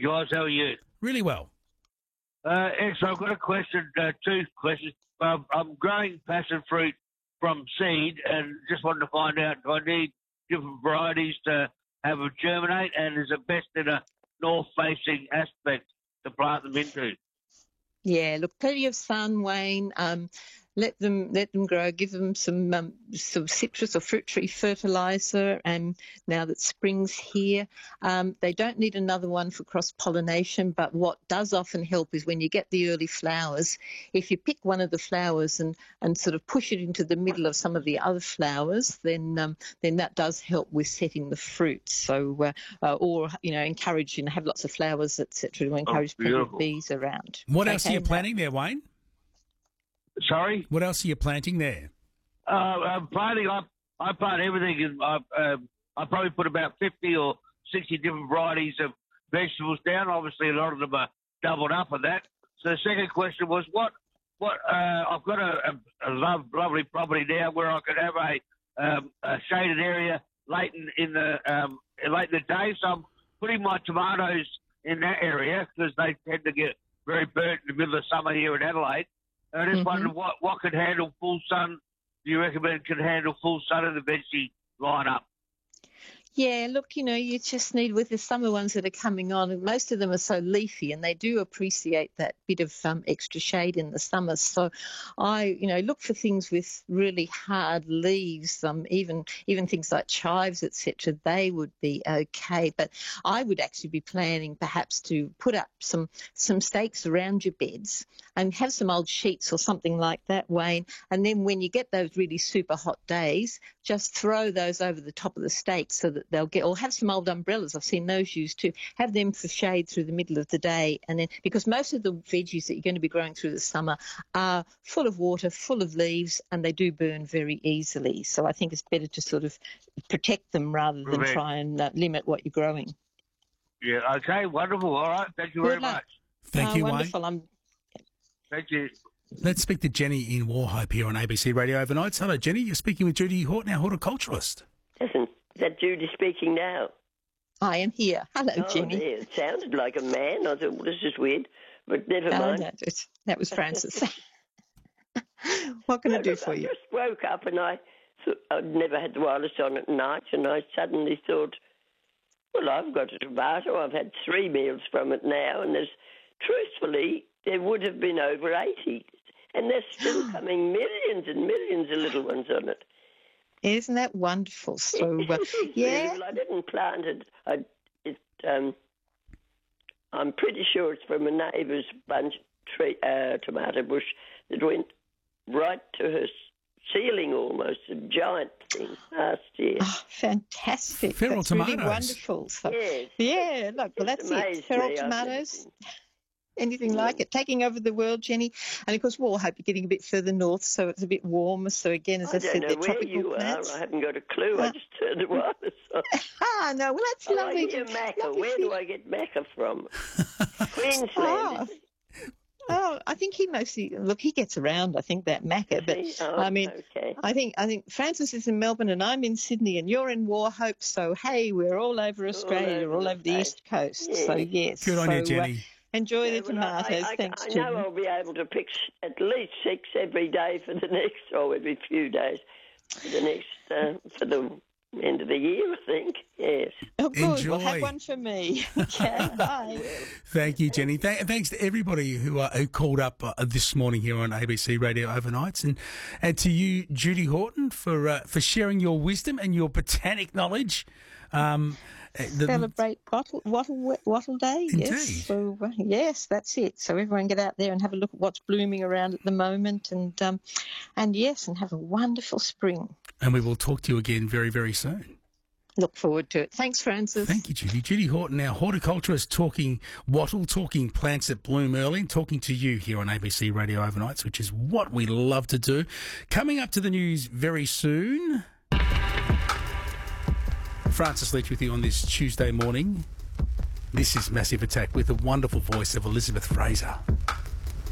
guys. How are you? Really well. So I've got a question, two questions. I'm growing passion fruit from seed and just wanted to find out, do I need different varieties to have them germinate, and is it best in a north-facing aspect to plant them into? Yeah, look, plenty of sun, Wayne. Let them grow. Give them some citrus or fruit tree fertiliser. And now that spring's here, they don't need another one for cross-pollination. But what does often help is when you get the early flowers, if you pick one of the flowers and sort of push it into the middle of some of the other flowers, then that does help with setting the fruit. So, or encourage have lots of flowers, etc. To encourage plenty of bees around. What else are you planting there, Wayne? Sorry? What else are you planting there? I'm planting. I plant everything. I probably put about 50 or 60 different varieties of vegetables down. Obviously, a lot of them are doubled up on that. So the second question was, what I've got a lovely property now where I could have a shaded area late in the day. So I'm putting my tomatoes in that area because they tend to get very burnt in the middle of summer here in Adelaide. I just wondered what could handle full sun. Do you recommend could handle full sun in the veggie lineup? Yeah, look, you just need, with the summer ones that are coming on, and most of them are so leafy and they do appreciate that bit of extra shade in the summer. So I, look for things with really hard leaves, even things like chives, etc. They would be okay. But I would actually be planning perhaps to put up some stakes around your beds and have some old sheets or something like that, Wayne. And then when you get those really super hot days, just throw those over the top of the stakes so that they'll get, or have some old umbrellas. I've seen those used too. Have them for shade through the middle of the day. And then, because most of the veggies that you're going to be growing through the summer are full of water, full of leaves, and they do burn very easily. So I think it's better to sort of protect them rather than try and limit what you're growing. Yeah, okay, wonderful. All right, thank you very much. Thank you, wonderful. Wayne. Thank you. Let's speak to Jenny in Warhope here on ABC Radio Overnights. Hello, Jenny. You're speaking with Judy Horton, our horticulturalist. Is that Judy speaking now? I am here. Hello, Jenny. Dear. It sounded like a man. I thought, well, this is weird, but never mind. No, that was Francis. What can I do for you? I just woke up and I thought I'd never had the wireless on at night, and I suddenly thought, well, I've got a tomato. I've had 3 meals from it now, and truthfully, there would have been over 80. And there's still coming millions and millions of little ones on it. Isn't that wonderful? So, yeah. I didn't plant it. I'm pretty sure it's from a neighbour's tomato bush that went right to her ceiling almost, a giant thing last year. Oh, fantastic. Feral that's tomatoes. Really wonderful. So, yes. Yeah, look, well, that's it. Feral tomatoes. Anything like it, taking over the world, Jenny. And, of course, Warhope, you're getting a bit further north, so it's a bit warmer. So, again, as I said, they're tropical plants. I haven't got a clue. I just turned the wireless on. No, well, that's lovely. I hear Macca. Where do I get Macca from? Queensland. Oh, I think he gets around, I think, that Macca. But, okay. I think Francis is in Melbourne and I'm in Sydney and you're in Warhope. So, hey, we're all over Australia, all over the East Coast. Yeah. So, yes. Good on you, Jenny. Enjoy the tomatoes. Thanks, I know I'll be able to pick at least 6 every day for the next, or every few days for the next, for the end of the year, I think. Yes. Oh, good. Enjoy. Well, have one for me. Okay, bye. Thank you, Jenny. Thanks to everybody who called up this morning here on ABC Radio Overnights, and to you, Judy Horton, for sharing your wisdom and your botanic knowledge. Celebrate Wattle Day. Indeed. Yes. So yes, that's it. So everyone get out there and have a look at what's blooming around at the moment, and have a wonderful spring. And we will talk to you again very, very soon. Look forward to it. Thanks, Francis. Thank you, Judy. Judy Horton, our horticulturist, talking wattle, talking plants that bloom early, and talking to you here on ABC Radio Overnights, which is what we love to do. Coming up to the news very soon. Francis Leach with you on this Tuesday morning. This is Massive Attack with the wonderful voice of Elizabeth Fraser.